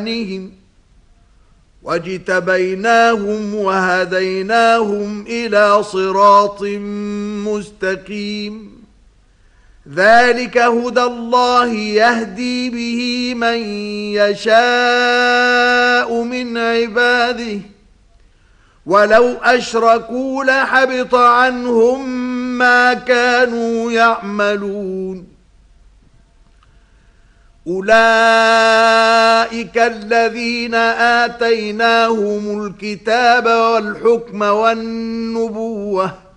واجتبيناهم وهديناهم إلى صراط مستقيم ذلك هدى الله يهدي به من يشاء من عباده ولو أشركوا لحبط عنهم ما كانوا يعملون أولئك الذين آتيناهم الكتاب والحكم والنبوة